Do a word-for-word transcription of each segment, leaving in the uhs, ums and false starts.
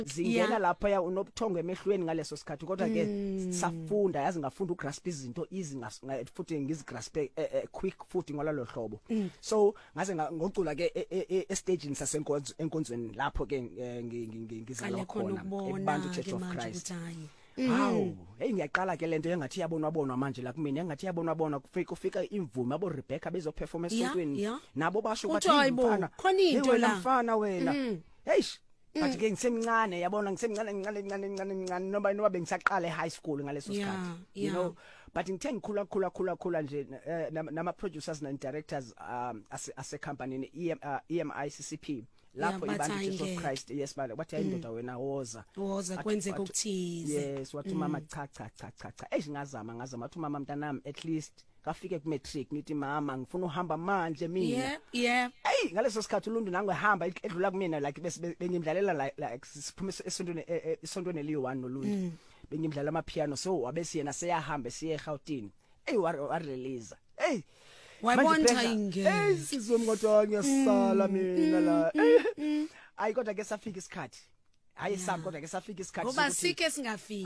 zingena lapha ya unobuthongo emehlweni ngaleso sikhathi kodwa ke safunda yazi ngafunda ugrasp izinto easy futhi ngizigrasp quick futhi ngolalo hlobo so ngaze ngocula ke e staging sasenkonzo enkonzweni lapho ke ngizala khona eBantu Church of Christ. Hawu hey ngiyaqala ke lento engathi yabonwa bonwa manje la kumina engathi yabonwa bonwa kufika ufika imvume abo Rebecca bezo perform esontweni nabo basho bathi mfana khona into la mfana wena hey but ke ngisemncane yabona ngisemncane ngincane ngincane ngincane ngincane noba noba bengisaqala e high school ngaleso sikhathi you know but ngithe ngikhula khula khula khula nje nama producers and directors um ase company E M I C C P lapho iBantu Church of Christ yes bale wathi ayindoda wena woza woza kwenzeka ukuthize yes wathi mama cha cha cha cha cha ezingazama ngazama wathi mama mntanami at least kafike ku matric nithi mama ngifuna uhamba manje mina yeah yeah hey ngaleso sikhathi uLundu nangu ehamba edlula kumina like bengimdlalela like siphuma esontweni esontweni eliyi one noLundu bengimdlala ama piano so wabese yena seyahamba siye eGauteng hey wa release hey wayibona inge hey sizomngodwa ngiyasala mina la ayi kodwa ke safika isikhathi hayi sam kodwa ke safika isikhathi ngoba sike singafiki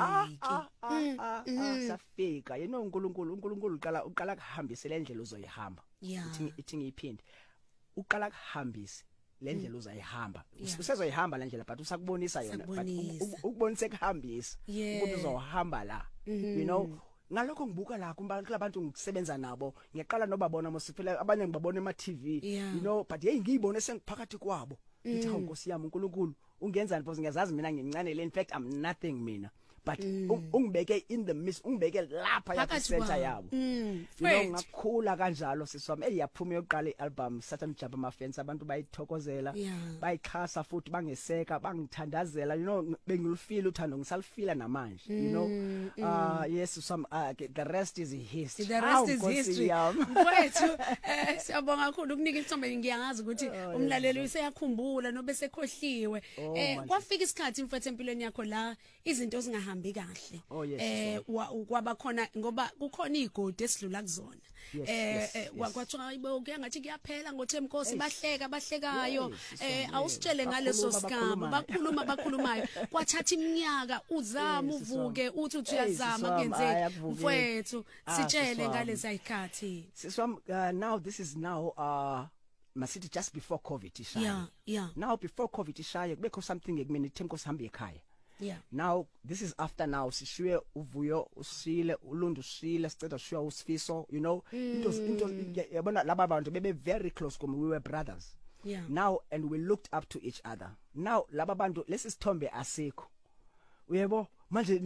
safika yena uNkulunkulu uNkulunkulu uqala uqala kuhambise lendlela uzoyihamba ithi ithi ngiyiphinde uqala kuhambise lendlela uzayihamba usezoyihamba lendlela but usakubonisa yona but ukubonise kuhambisa ukuthi uzohamba la you know ngalokho ngibuka la kubantu ngisebenza nabo ngiyaqala nobabona mosifela abanye ngibabona ema T V you know but hey ngiyibone sengiphakathi kwabo ngithi hawu Nkosi yami uNkulunkulu ungenzani because ngiyazazi mina ngincane le in fact I'm nothing mina but ungibeke in the midst ungibeke lapha ya center yabo you know ngakhula kanjalo siswami eyaphuma yokuqala ialbum Satan Jump ama fans abantu bayithokozela bayikhasa futhi bangeseka bangithandazela you know bengilufeel uthando ngisalifila namanje you know uh yes some uh, the rest is history the rest is history mfowethu siyabonga kakhulu ukunika isithombe ngiyangazi ukuthi umlaleli useyakhumbula nobe sekhohliwe eh kwafika isikhathi mfowethu empilweni yakho la izinto zingahambi kahle eh kwaba khona ngoba kukhona igodi esidlula kuzona eh kwathiwa hayibo kuyangathi kuyaphela ngoThemkosi bahleka bahlekayo eh awusitshele ngaleso sikhamu bakhuluma bakhulumayo kwathatha iminyaka uzama uvuke uthi uthi uyazama kuyenzeki mfowethu sitshele ngalezi ayikhathi siswam now this is now uh masithi just before COVID ishaya yeah yeah now before COVID ishaya kubekho something ekumini Themkosi hambe ekhaya yeah now this is after now sishiwe uvuyo usile uLundu usile siceda sishiwa uSifiso you know into into yabona laba bantu bebe very close comme we were brothers yeah now and we looked up to each other now laba bantu lesisithombe asikho uyebo manje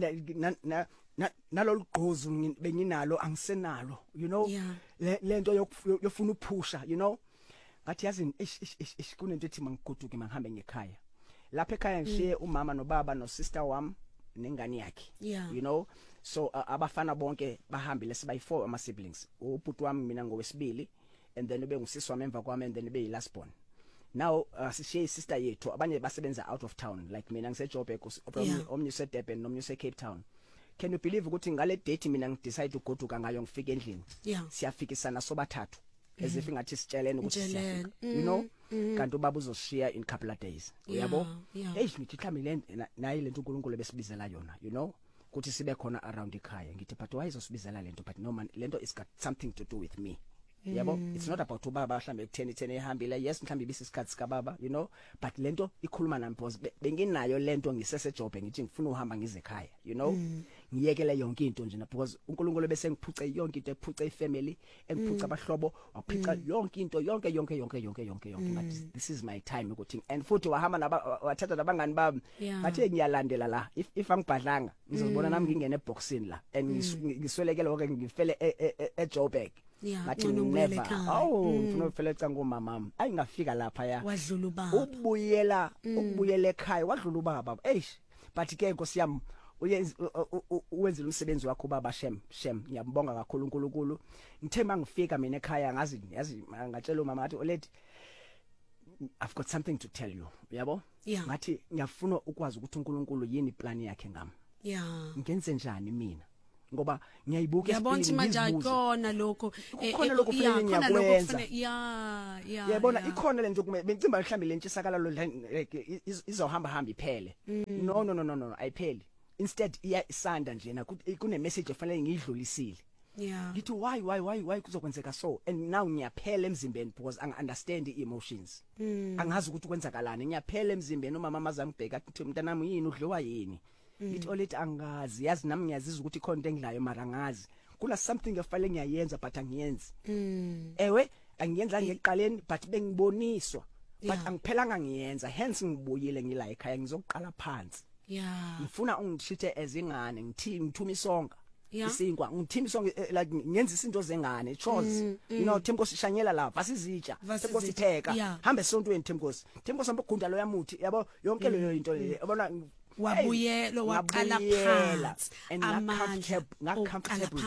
nalolugqozu benginalo angisenalo you know lento yofuna uphusha you know ngathi yazi ish kunento ethi mangiguduke mangihambe ngekhaya lapha ekhaya ngishiye umama nobaba no sister wami nengane yakhe you know so uh, abafana bonke bahambile sibayi four ama siblings ubhuti wami mina ngowesibili and then ube ngusisi wami emva kwami and then ube yilast born now uh, sishiye sister yethu abanye basebenza out of town like mina ngise Joburg omnye use Durban nomnye use Cape Town. Can you believe ukuthi ngale date mina ngidecide ugoduka ngayo ngifike endlini siyafikisana sobathathu as if ngathi sitshelene ukuthi siyafika you know kanti ubaba uzoshiya in couple of days uyabo hey ngithi mhlawumbe nayi lento uNkulunkulu besibizela yona you know ukuthi sibe khona around ekhaya ngithi but why izosibizela lento but no man lento is got something to do with me yabo it's not about ubaba mhlambe ku10 ten ehambile yes mhlambe bisisikhathi sika baba you know but lento ikhuluma nami because benginayo lento ngisese Joburg ngithi ngifuna uhamba ngize ekhaya you know ngiyekele yonke into nje na because uNkulunkulu bese ngiphuce yonke into ephuce ifamily engiphuca abahlobo waphica yonke into yonke yonke yonke yonke yonke yonke but this is my time ukuthi and futhi wahamba wathatha nabangani bami bathi ngiyalandela la if if angibhadlanga ngizobona nami ngingene eboxini la and ngiswelekele wonke ngifele e Joburg ngathi never oh ngifuna ufele ecanga umama ayi ngafika lapha ya wadlula ubaba ubuyela ubuyela ekhaya wadlula ubaba eish but ke Nkosi yami uyenza uwenzile umsebenzi wakho baba shem shem ngiyambonga kakhulu uNkulunkulu ngithe mangifika mina ekhaya ngazi yazi ngatshela umama athi oledi I've got something to tell you yabo ngathi ngiyafuna ukwazi ukuthi uNkulunkulu yini plan yakhe ngami yeah ngenze njani mina ngoba ngiyayibuka yabona manje akona lokho khona lokho kufanele ngiyakwenza ya ya yabona ikhona lento bengicimba mhlambi lentshisakalo izohamba hamba iphele no no no no no ayipheli instead iya isanda njena kune message efanele ngidlulisile yeah ngithi why why why why kuzokwenzeka so and now ngiyaphela emzimbeni because I understand the emotions angazi ukuthi kwenzakalani ngiyaphela emzimbeni uma mama zangibheka athi mntanami yini udliwa yini ngithi olethi angazi yazi nami ngiyazizwa ukuthi ikhona into engidlayo mara angazi kula something efanele ngiyayenza but angiyenzi ewe angiyenza ngeqaleni but bengiboniswa but angiphelanga ngiyenza hence ngibuyile ngila ekhaya ngizoqala phansi yeah ngifuna ungishithe ezingane ngithi ngithuma isonga isinkwa ngithima isonga like ngenza izinto zengane chores you know Themkosi shanyela lapha asizitsha Themkosi pheka hambe esontweni Themkosi Themkosi hamba ugunda lo yamuthi yabo yonke leyo into le yabona wabuyelo waqala phansi and ngakhamfutable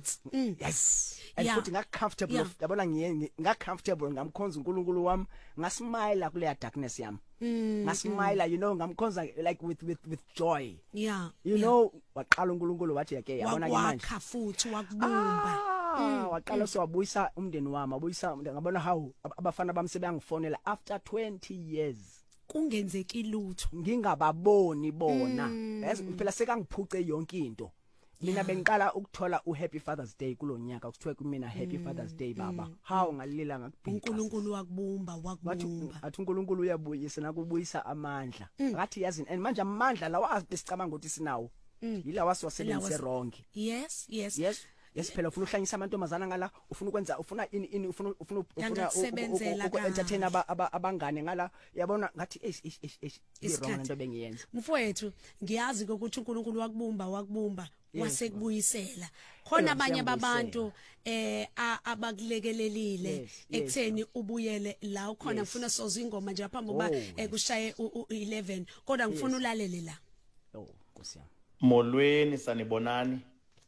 yes and futhi ngakhamfutable yabona ngiye ngakhamfutable ngamkhonza uNkulunkulu wami ngasmile kule darkness yami ngasmile you know ngamkhonza like with with with joy yeah you know waqala uNkulunkulu wathi yake yabona ke manje wakha futhi wakubumba waqala siwabuyisa umndeni wami abuyisa ngabona how abafana bami sebangifonela after twenty years kungenzeki lutho ngingababoni bona yazi phela sekangiphuce yonke into mina bengiqala ukuthola uHappy Father's Day kulonyaka kuthiwe kumina Happy Father's Day baba how ngalila ngakubhika uNkulunkulu wakubumba wakubumba athi uNkulunkulu uyabuyisa nakubuyisa amandla ngathi yazi and manje amandla lawa asicabanga ukuthi sinawo yilawa siwasebenzise wrong yes yes yes yes phela ufuna uhlanyisa amantombazana ngala ufuna ukwenza ufuna ini ini ufuna ufuna ufuna uku-entertain abangane ngala yabona ngathi eish eish eish irong into bengiyenza mfowethu ngiyazi ukuthi uNkulunkulu wakubumba wakubumba wasekubuyisela khona abanye babantu eh abakulekelelile ekutheni ubuyele la ukhona ufuna soza ingoma nje phambi kuba kushaye u11 kodwa ngifuna ulalele la oh Nkosi yami molweni sanibonani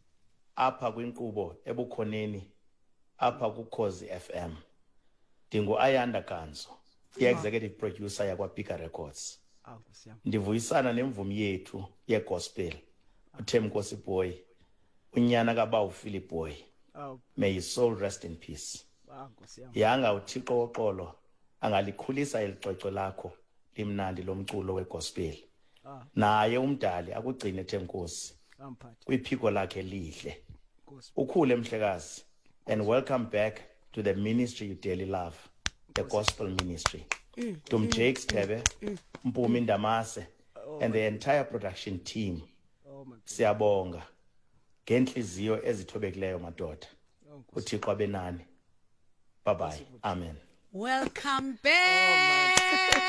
apha kwinkqubo ebukhoneni apha ku Khosi F M dingo Ayanda Kanzo i-executive producer yakwa Pika Records ndivuyisana nemvumi yethu ye gospel uThemkosi Boy unyana kaBa uPhilip Boy may his soul rest in peace yanga uThixo oxolo angalikhulisa elicwecwe lakho limnandi lomculo wegospel naye umdali akugcine Themkosi kwiphiko lakhe lihle ukhule mhlekazi and welcome back to the ministry you dearly love the gospel ministry to Jakes Thebe Mpumi Ndamase and the entire production team siyabonga ngenhliziyo ezithobekileyo madoda uThixo abenani bye bye amen welcome back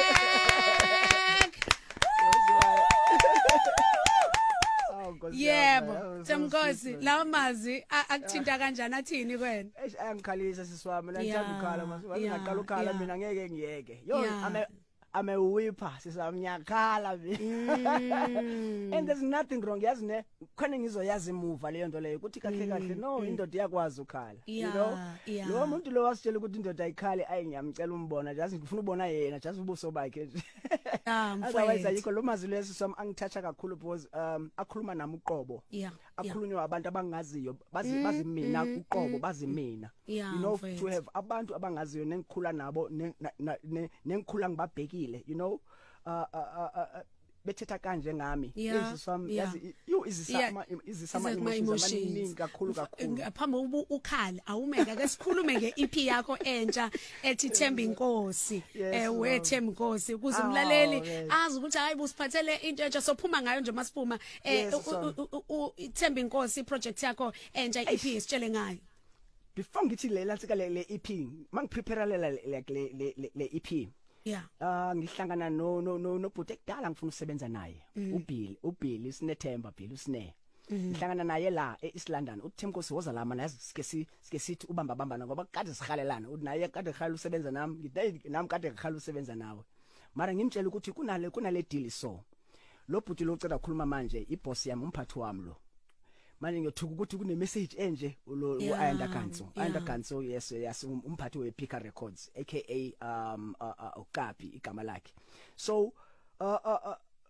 yebo Themkosi lawo mazi akuthinta kanjani athini kwena eish ayangikhalisa siswami la ngithanda ukhala mase ngaqala ukhala mina ngeke ngiyeke yo ame ame whipper sisamnyakhala and there's nothing wrong yazi ne khona ngizoyazi imuva leyo nto leyo ukuthi kahle kahle no indoda iyakwazi ukhala you know lo muntu lo wasitshela ukuthi indoda ayikhali ayi ngiyamcela umbona yazi ngifuna ubona yena just ubuso bakhe nje otherwise ayikho lo mazi leso sami angithatha kakhulu because um akhuluma nami uqobo akhulunywa abantu abangaziyo bazi bazi mina uqobo bazi mina you know to have abantu abangaziyo nengikhula nabo nengikhula ngibabheki you know uh uh bethetha kanje ngami iziswami yazi you izisama izisama emotions amaningi kakhulu kakhulu phambi ukhala awumeka ke sikhulume nge-E P yakho entsha ethi Themba Inkosi eh we Themba Inkosi kuze umlaleli azi ukuthi hayi busiphathele into entsha sophuma ngayo nje masiphuma eh Themba Inkosi project yakho entsha i-E P isitshele ngayo before ngithi le lansika le E P mangiprepare le le le E P yeah ah ngihlangana no no no bhuti ekudala ngifuna ukusebenza naye uBill uBill sinethemba Bill usine ngihlangana naye la eEast London uThemkosi woza la mana yazi sike sike sithi ubamba bambana ngoba kade sihalelana unaye kade khala usebenza nami ngithi nami kade khala usebenza nawe mara ngimtshela ukuthi kunale kunale deal so lo bhuti lo ucela ukukhuluma manje iboss yami umphathi wami lo manje ngiyothuka ukuthi kune message enje lo uAyanda Kanzo Ayanda Kanzo yes yes umphathi wePika Records aka um uKapi igama lakhe so uh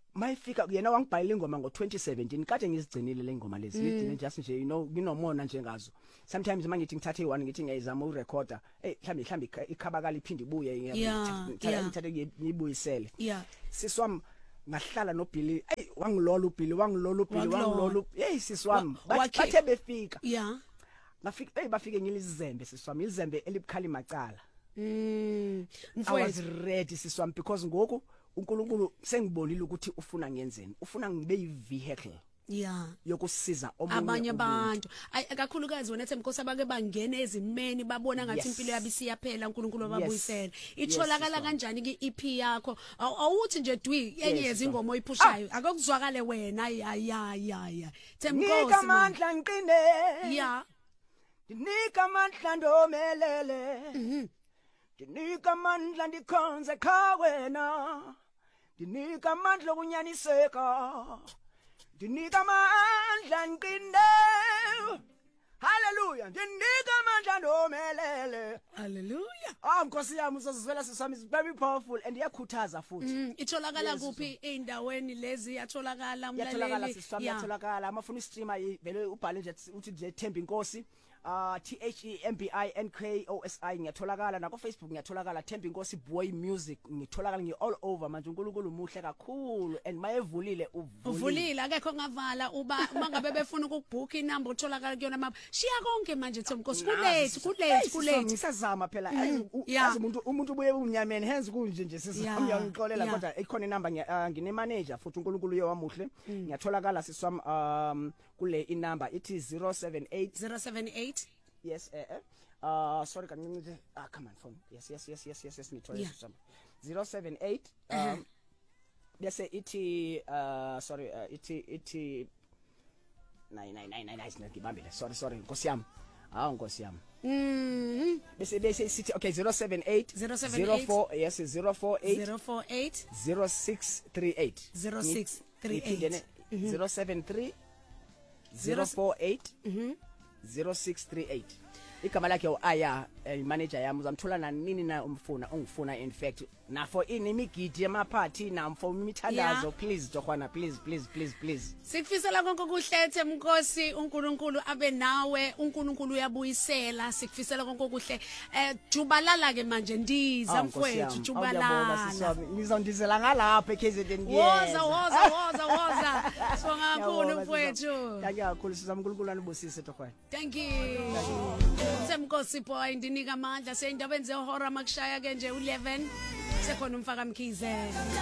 mayifika yena wangibhalela ingoma ngo twenty seventeen kade ngizigcinile le ngoma lezi ngidine just nje you know nginomona njengazo sometimes mangithi ngithathe one ngithi ngiyayizama urecorder eh mhlambi mhlambi ikhabakala iphinde ibuye ngiyithathe ngiyibuyisele yeah siswami ngahlala no Billy hey wangilola uBilly wangilola uBilly wangilola hey siswami bathe befika yeah ngafika hey bafike ngilizembe siswami ilizembe elibukhali macala mm I was ready siswami because ngoku uNkulunkulu sengibonile ukuthi ufuna ngenzeni ufuna ngibe yivehicle yeah yokusiza omunye abanye abantu akakhulukazi wena Thembinkosi abake bangena ezimeni babona ngathi impilo yabo isiyaphela uNkulunkulu wababuyisela itholakala kanjani ki E P yakho awuthi nje dwi enye yezingoma oyiphushayo akukuzwakale wena ya ya ya ya Thembinkosi nika amandla ngiqine yeah ndinika amandla ndomelele ndinika amandla ndikhonze kha wena ndinika amandla kunyaniseka ndinika amandla ngiqine haleluya ndinika amandla ndomelele haleluya ah Nkosi yami uzozizwela sisami is very powerful and iyakhuthaza futhi itholakala kuphi endaweni lezi yatholakala umlaleli yatholakala sisami yatholakala amafuna streamer vele ubhale nje uthi nje Thembinkosi uh T H E M B I N K O S I ngiyatholakala na ku Facebook ngiyatholakala Thembinkosi Boy Music ngitholakala ngi all over manje uNkulunkulu umuhle kakhulu and mayevulile uvulile akekho ngavala uba mangabe befuna ukubooka inamba utholakala kuyona map shiya konke manje Thembinkosi kulate kulate kulate ngisazama phela yazi umuntu umuntu ubuye unyameni hands kunje nje sisami ngiyangixolela kodwa ikhona inamba ngine manager futhi uNkulunkulu uyewamuhle ngiyatholakala siswami um kule inamba ithi zero seven eight zero seven eight yes eh uh sorry can you ah come on phone yes yes yes yes yes yes ngithola some zero seven eight um bese ithi uh sorry uh, ithi ithi nine nine nine nine ngibambile sorry sorry Nkosi yami ah Nkosi yami mhm bese bese sithi okay zero seven eight zero four yes zero four eight zero four eight zero six three eight zero six three eight zero seven three zero four eight zero six three eight igama lakhe uaya manager yami uzamthola nanini na umfuna ungifuna in fact na for inimigidi yamaphathi na for imithandazo please Johana please please please please sikufisela konke okuhle Thembinkosi uNkulunkulu abe nawe uNkulunkulu uyabuyisela sikufisela konke okuhle eh jubalala ke manje ndiza mfowethu jubalala ngizondizela ngalapha eKZN ngiyenza woza woza woza woza songa kakhulu mfowethu thank you kakhulu sizaMkulunkulu anibusise Johana thank you Thembinkosi boy ndinika amandla seyindaba enze ihora makushaya ke nje eleven sekhona umfaka Mkhize